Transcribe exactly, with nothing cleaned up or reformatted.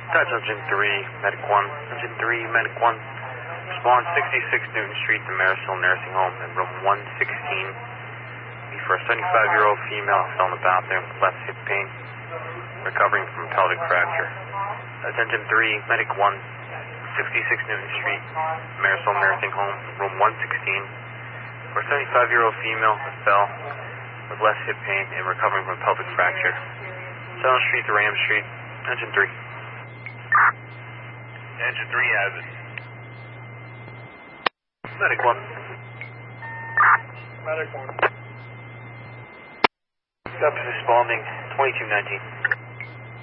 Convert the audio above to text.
That's Engine three, Medic one. Engine three, Medic one. Respond sixty-six Newton Street, the Marisol Nursing Home in room one sixteen. Be for a seventy-five-year-old female fell in the bathroom with left hip pain, recovering from pelvic fracture. That's Engine three, Medic one. sixty-six Newton Street, Marisol Nursing Home, room one sixteen. For a seventy-five-year-old female that fell with left hip pain and recovering from pelvic fracture. Silent Street to Ram Street, Engine three. Engine three has it. Medic one. Medic one. Stop responding, twenty-two nineteen.